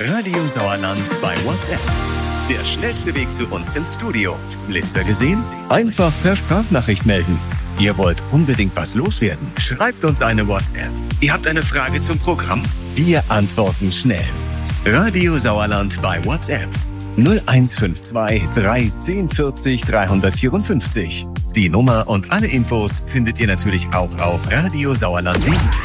Radio Sauerland bei WhatsApp. Der schnellste Weg zu uns ins Studio. Blitzer gesehen? Einfach per Sprachnachricht melden. Ihr wollt unbedingt was loswerden? Schreibt uns eine WhatsApp. Ihr habt eine Frage zum Programm? Wir antworten schnell. Radio Sauerland bei WhatsApp. 0152 310 40 354. Die Nummer und alle Infos findet ihr natürlich auch auf radiosauerland.de.